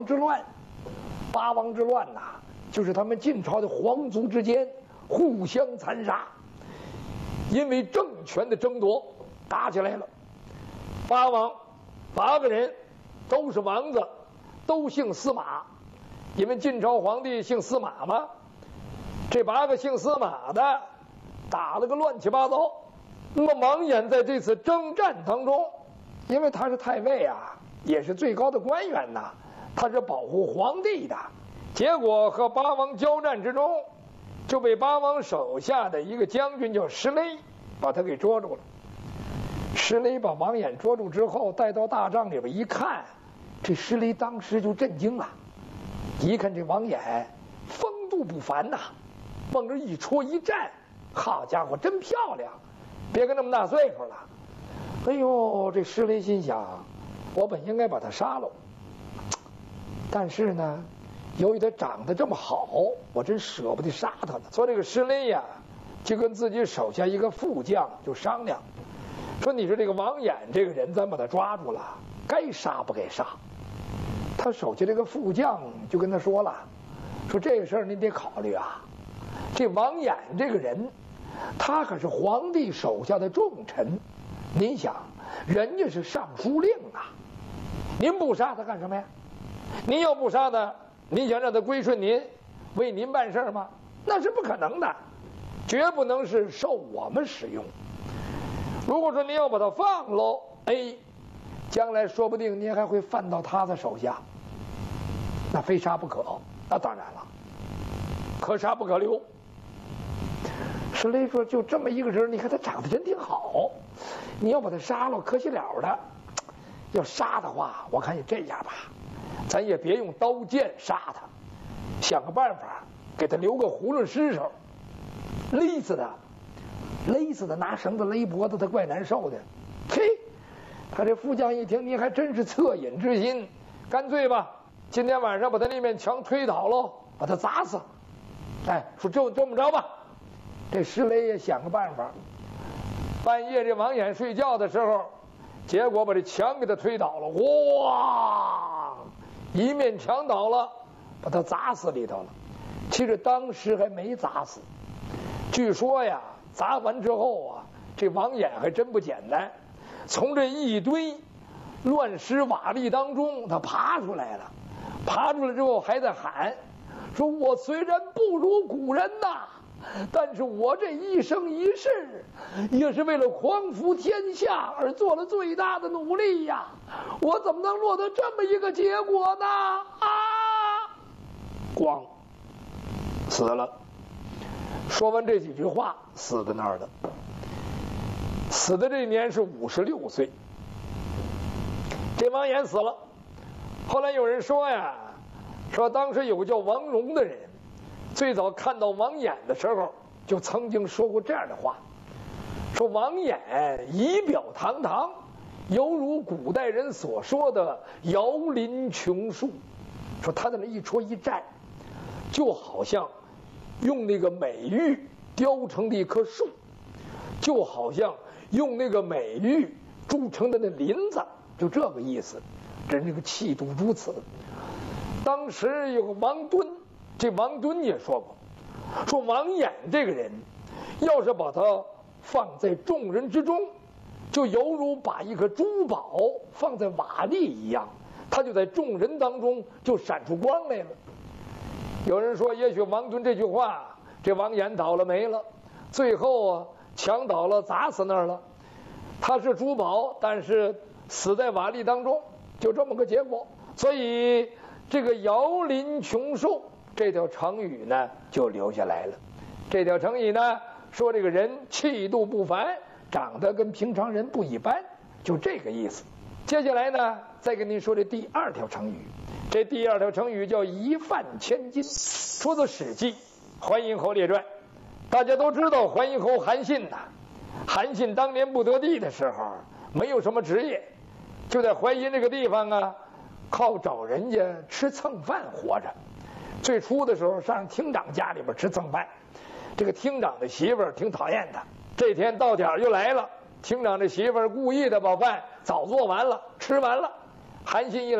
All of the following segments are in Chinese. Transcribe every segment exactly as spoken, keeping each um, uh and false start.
之乱，八王之乱呐、啊，就是他们晋朝的皇族之间互相残杀，因为政权的争夺打起来了。八王八个人都是王子，都姓司马，因为晋朝皇帝姓司马嘛。这八个姓司马的打了个乱七八糟。那么王衍在这次征战当中，因为他是太尉啊，也是最高的官员呐、啊，他是保护皇帝的。结果和八王交战之中，就被八王手下的一个将军叫石勒把他给捉住了。石勒把王衍捉住之后，带到大帐里边一看，这石勒当时就震惊了。一看这王衍风度不凡呐、啊，往这一戳一站，好家伙，真漂亮！别跟那么大岁数了。哎呦，这石勒心想，我本应该把他杀了，但是呢，由于他长得这么好，我真舍不得杀他了。所以这个石勒呀，就跟自己手下一个副将就商量，说你说这个王衍这个人，咱把他抓住了，该杀不该杀？他手下这个副将就跟他说了，说这个事儿您得考虑啊，这王衍这个人，他可是皇帝手下的重臣，您想，人家是尚书令啊，您不杀他干什么呀？您要不杀他，您想让他归顺您，为您办事吗？那是不可能的，绝不能是受我们使用。如果说您要把他放喽，哎，将来说不定您还会犯到他的手下，那非杀不可。那当然了，可杀不可留。石勒说：“就这么一个人，你看他长得真挺好，你要把他杀了，可惜了的。要杀的话，我看你这样吧，咱也别用刀剑杀他，想个办法给他留个囫囵尸首，勒死他，勒死他，拿绳子勒脖子，他怪难受的。嘿，他这副将一听，你还真是恻隐之心，干脆吧，今天晚上把他那面墙推倒喽，把他砸死。哎，说就这么着吧。”这石勒也想个办法，半夜这王衍睡觉的时候，结果把这墙给他推倒了，哇，一面墙倒了，把他砸死里头了。其实当时还没砸死，据说呀，砸完之后啊，这王衍还真不简单，从这一堆乱石瓦砾当中他爬出来了，爬出来之后还在喊，说我虽然不如古人呐，但是我这一生一世也是为了匡扶天下而做了最大的努力呀，我怎么能落得这么一个结果呢？啊，咣，死了。说完这几句话，死在那儿的。死的这年是五十六岁。这王衍死了。后来有人说呀，说当时有个叫王戎的人，最早看到王衍的时候，就曾经说过这样的话，说王衍仪表堂堂，犹如古代人所说的摇林琼树，说他在那一戳一站，就好像用那个美玉雕成的一棵树，就好像用那个美玉铸成的那林子，就这个意思，这那个气度如此。当时有个王敦，这王敦也说过，说王衍这个人，要是把他放在众人之中，就犹如把一颗珠宝放在瓦砾一样，他就在众人当中就闪出光来了。有人说，也许王敦这句话，这王衍倒了霉了，最后啊，墙倒了，砸死那儿了。他是珠宝，但是死在瓦砾当中，就这么个结果。所以这个摇林琼树这条成语呢就留下来了。这条成语呢说这个人气度不凡，长得跟平常人不一般，就这个意思。接下来呢再跟您说这第二条成语。这第二条成语叫一饭千金，出自《史记·淮阴侯列传》。大家都知道淮阴侯韩信呐、啊，韩信当年不得地的时候，没有什么职业，就在淮阴这个地方啊，靠找人家吃蹭饭活着。最初的时候上厅长家里边吃蹭饭，这个厅长的媳妇儿挺讨厌他。这天到点儿就来了，厅长的媳妇儿故意的把饭早做完了，吃完了。韩信一来，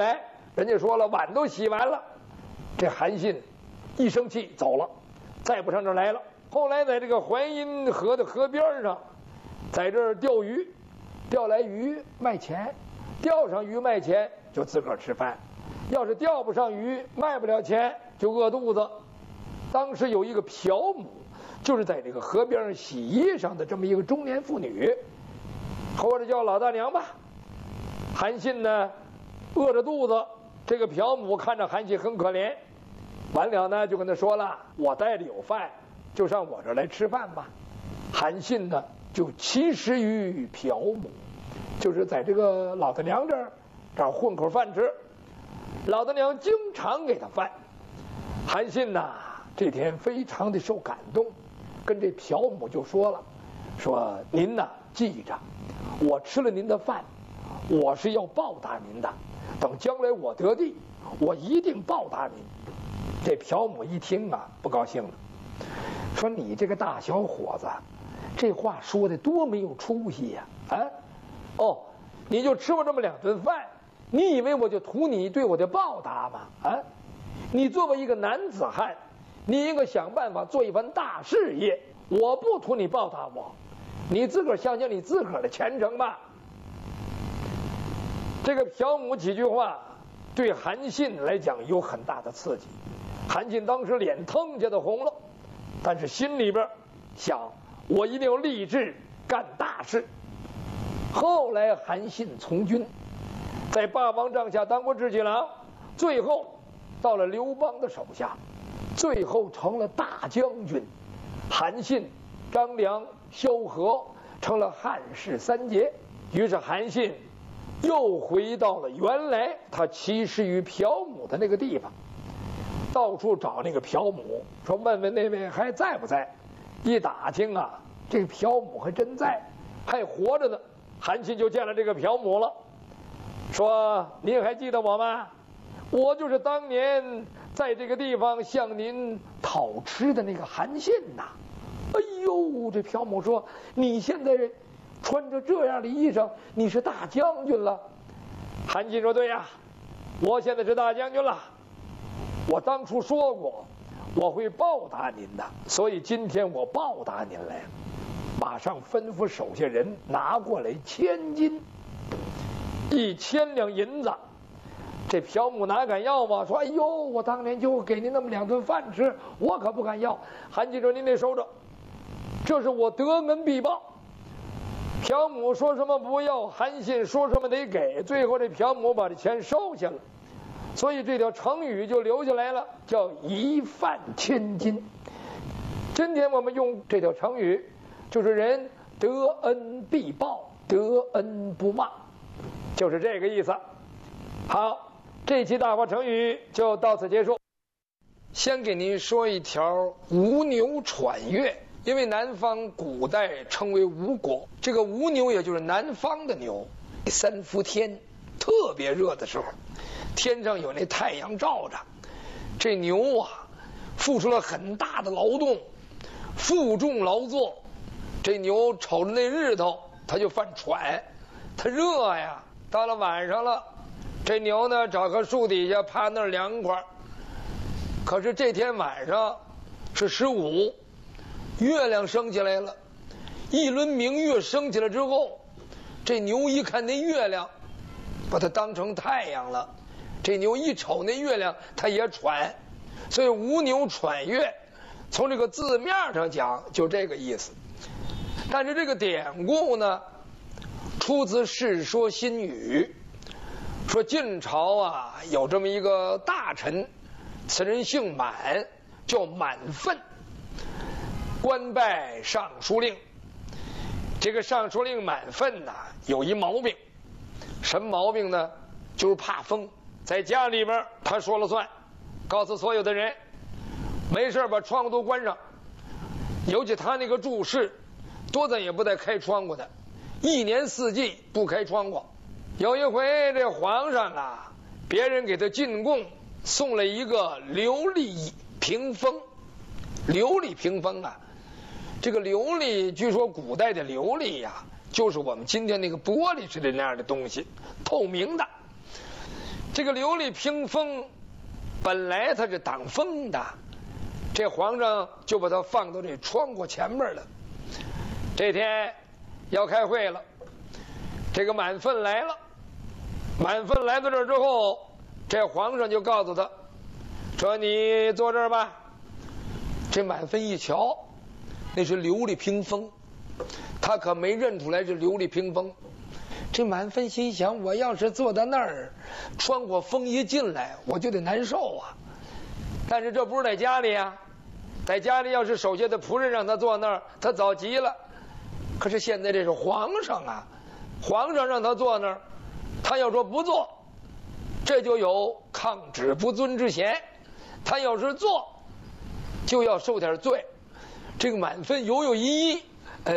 人家说了碗都洗完了。这韩信一生气走了，再不上这儿来了。后来在这个淮阴河的河边上，在这儿钓鱼，钓来鱼卖钱，钓上鱼卖钱就自个儿吃饭，要是钓不上鱼卖不了钱就饿肚子。当时有一个朴母，就是在这个河边上洗衣裳的这么一个中年妇女，或者叫老大娘吧。韩信呢饿着肚子，这个朴母看着韩信很可怜，完了呢就跟他说了，我带着有饭就上我这儿来吃饭吧。韩信呢就栖食于朴母，就是在这个老大娘这儿这儿混口饭吃，老大娘经常给他饭。韩信呐这天非常的受感动，跟这朴母就说了，说您呐记着，我吃了您的饭，我是要报答您的，等将来我得地，我一定报答您。这朴母一听啊不高兴了，说你这个大小伙子，这话说的多没有出息呀！啊，哦，你就吃我这么两顿饭，你以为我就图你对我的报答吗？啊，你作为一个男子汉，你应该想办法做一番大事业，我不图你报答我，你自个儿想想你自个儿的前程吧。这个朴母几句话对韩信来讲有很大的刺激，韩信当时脸腾一下子红了，但是心里边想，我一定要立志干大事。后来韩信从军，在霸王帐下当过智骑郎，最后到了刘邦的手下，最后成了大将军。韩信、张良、萧何成了汉室三杰。于是韩信又回到了原来他栖食于朴母的那个地方，到处找那个朴母，说问问那位还在不在。一打听啊，这个朴母还真在，还活着呢。韩信就见了这个朴母了，说您还记得我吗？我就是当年在这个地方向您讨吃的那个韩信呐。哎呦，这朴母说，你现在穿着这样的衣裳，你是大将军了。韩信说，对呀，我现在是大将军了，我当初说过我会报答您的，所以今天我报答您来了。马上吩咐手下人拿过来千金，一千两银子。这朴母哪敢要嘛？说哎呦，我当年就给您那么两顿饭吃，我可不敢要。韩信说，您得收着，这是我得恩必报。朴母说什么不要，韩信说什么得给，最后这朴母把这钱收下了。所以这条成语就留下来了，叫一饭千金。今天我们用这条成语，就是人得恩必报，得恩不忘，就是这个意思。好，这期大话成语就到此结束。先给您说一条吴牛喘月。因为南方古代称为吴国，这个吴牛也就是南方的牛。三伏天特别热的时候，天上有那太阳照着，这牛啊付出了很大的劳动，负重劳作，这牛瞅着那日头它就犯喘，它热呀。到了晚上了，这牛呢找棵树底下趴那儿凉快。可是这天晚上是十五，月亮升起来了，一轮明月升起来之后，这牛一看那月亮，把它当成太阳了。这牛一瞅那月亮，它也喘，所以吴牛喘月，从这个字面上讲就这个意思。但是这个典故呢，出自《世说新语》，说晋朝啊有这么一个大臣，此人姓满，叫满分。官拜尚书令，这个尚书令满分呐有一毛病，什么毛病呢？就是怕风，在家里边他说了算，告诉所有的人，没事把窗户都关上。尤其他那个住室，多咱也不带开窗户的，一年四季不开窗户。有一回这皇上啊，别人给他进贡，送了一个琉璃屏风。琉璃屏风啊，这个琉璃据说古代的琉璃呀、啊，就是我们今天那个玻璃似的那样的东西，透明的。 这个琉璃屏风本来它是挡风的，这皇上就把它放到这窗户前面了。这天要开会了，这个满分来了，满分来到这儿之后，这皇上就告诉他说：“你坐这儿吧。”这满分一瞧，那是琉璃屏风，他可没认出来是琉璃屏风。这满分心想：我要是坐在那儿，穿过风一进来，我就得难受啊。但是这不是在家里啊，在家里要是手下的仆人让他坐那儿，他早急了。可是现在这是皇上啊，皇上让他坐那儿，他要说不坐，这就有抗旨不遵之嫌。他要是坐，就要受点罪。这个满分犹犹豫豫，呃。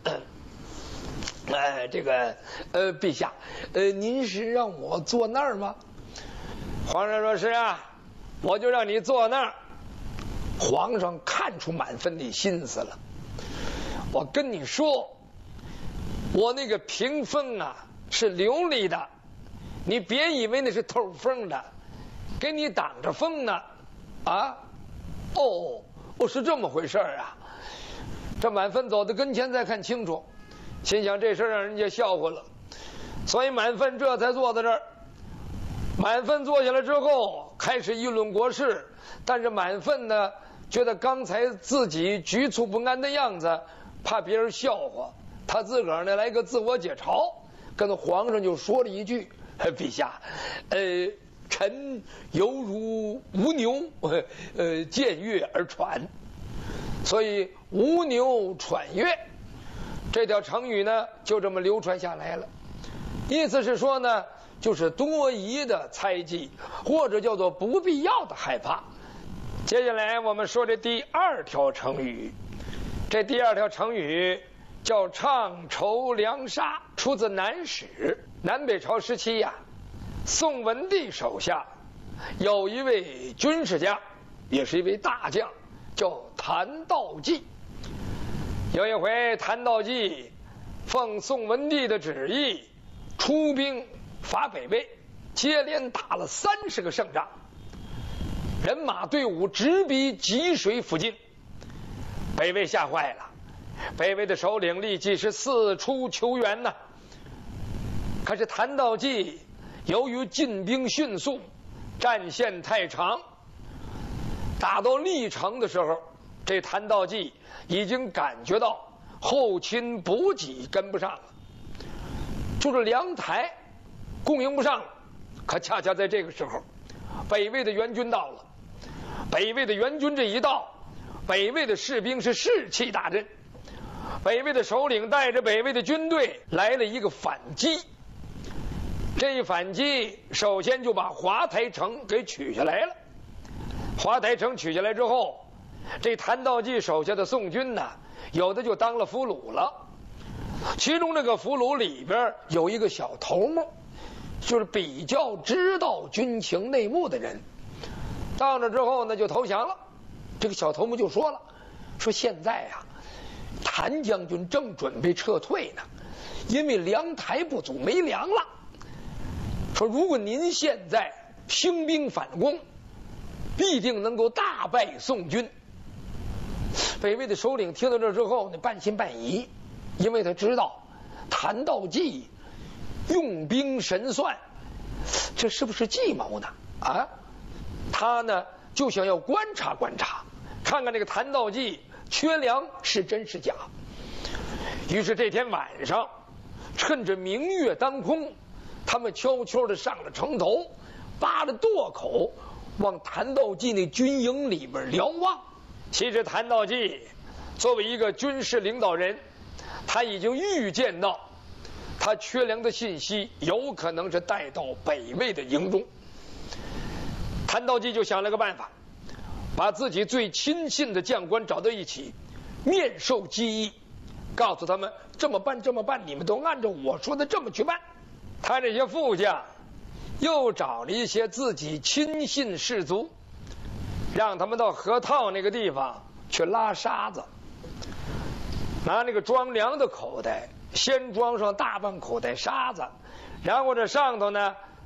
呃，这个呃，陛下，呃，您是让我坐那儿吗？皇上说是啊，我就让你坐那儿。皇上看出满分的心思了。我跟你说，我那个屏风啊是琉璃的，你别以为那是透风的，给你挡着风呢。啊，哦，哦，是这么回事啊。这满分走到跟前才看清楚。心想这事让人家笑话了，所以满分这才坐在这儿。满分坐下来之后，开始议论国事，但是满分呢，觉得刚才自己局促不安的样子，怕别人笑话，他自个儿呢来个自我解嘲，跟皇上就说了一句：“陛下，呃，臣犹如无牛，呃，见月而喘。”所以无牛喘月。这条成语呢，就这么流传下来了。意思是说呢，就是多疑的猜忌，或者叫做不必要的害怕。接下来我们说这第二条成语，这第二条成语叫唱筹粮杀，出自《南史》。南北朝时期呀、啊，宋文帝手下有一位军事家，也是一位大将，叫谭道济。有一回，谭道济奉宋文帝的旨意，出兵伐北魏，接连打了三十个胜仗，人马队伍直逼济水附近。北魏吓坏了，北魏的首领立即是四处求援呐。可是谭道济由于进兵迅速，战线太长，打到历城的时候，这谭道济已经感觉到后勤补给跟不上了，就是粮台供应不上了。可恰恰在这个时候，北魏的援军到了。北魏的援军这一到，北魏的士兵是士气大振。北魏的首领带着北魏的军队来了一个反击。这一反击，首先就把华台城给取下来了。华台城取下来之后，这谭道济手下的宋军呢，有的就当了俘虏了。其中这个俘虏里边有一个小头目，就是比较知道军情内幕的人。到那之后呢，就投降了。这个小头目就说了，说现在呀、啊，谭将军正准备撤退呢，因为粮台不足，没粮了。说如果您现在兴兵反攻，必定能够大败宋军。北魏的首领听到这之后呢，半信半疑，因为他知道谭道济用兵神算，这是不是计谋呢？啊，他呢就想要观察观察，看看这个谭道济缺粮是真是假。于是这天晚上，趁着明月当空，他们悄悄地上了城头，扒了垛口，往谭道济那军营里边瞭望。其实谭道济作为一个军事领导人，他已经预见到他缺粮的信息有可能是带到北魏的营中。谭道济就想了个办法，把自己最亲信的将官找到一起，面授机宜，告诉他们这么办这么办，你们都按照我说的这么去办。他这些副将又找了一些自己亲信士卒，让他们到河套那个地方去拉沙子，拿那个装粮的口袋先装上大半口袋沙子，然后这上头呢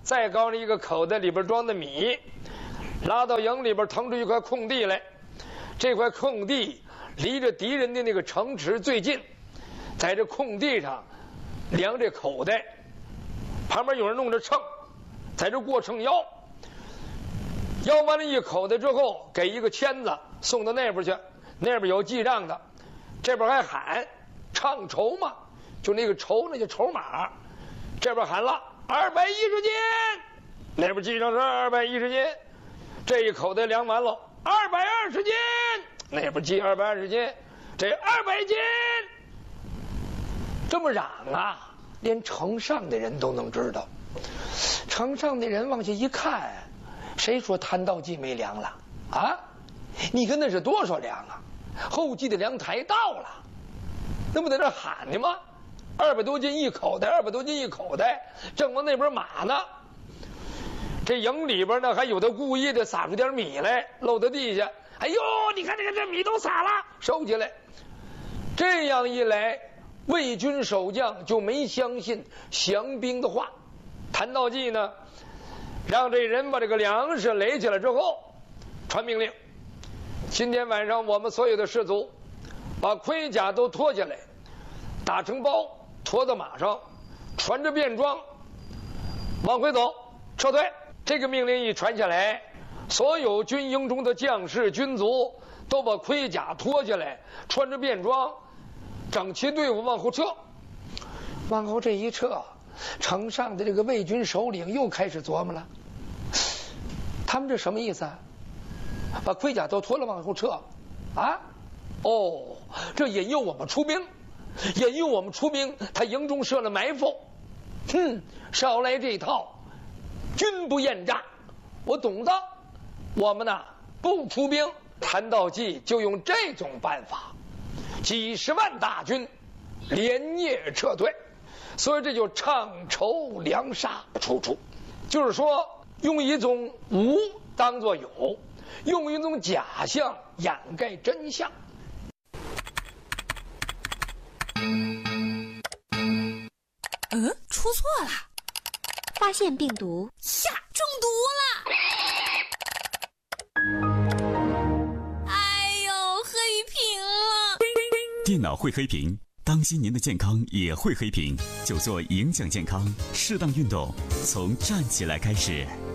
再搞了一个口袋，里边装的米，拉到营里边腾出一块空地来。这块空地离着敌人的那个城池最近，在这空地上量这口袋，旁边有人弄着秤，在这过秤腰。腰完了一口袋之后，给一个签子送到那边去，那边有记账的，这边还喊唱筹嘛，就那个筹那叫筹码，这边喊了二百一十斤，那边记账是二百一十斤，这一口袋量完了二百二十斤，那边记二百二十斤，这二百斤，这么嚷啊，连城上的人都能知道。城上的人往下一看，谁说谭道济没粮了啊？你跟那是多少粮啊？后继的粮台到了，那不在这喊呢吗？二百多斤一口袋，二百多斤一口袋，正往那边码呢。这营里边呢，还有的故意的撒出点米来，漏到地下。哎呦，你看这个这米都撒了，收起来。这样一来，魏军守将就没相信降兵的话。谭道济呢，让这人把这个粮食垒起来之后，传命令：今天晚上我们所有的士卒把盔甲都脱下来，打成包，驮到马上，穿着便装，往回走，撤退。这个命令一传下来，所有军营中的将士军卒都把盔甲脱下来，穿着便装，整齐队伍往后撤。往后这一撤，城上的这个魏军首领又开始琢磨了，他们这什么意思啊？把盔甲都脱了往后撤啊？哦，这引诱我们出兵，引诱我们出兵，他营中设了埋伏。哼，少来这一套，军不厌诈，我懂得。我们呢不出兵，谭道济就用这种办法，几十万大军连夜撤退，所以这就唱筹粮杀处处，就是说用一种无当作有，用一种假象掩盖真相。 嗯，出错了， 发现病毒， 下中毒了。哎呦，黑屏了！ 电脑会黑屏，当心您的健康也会黑屏，就做影响健康，适当运动，从站起来开始。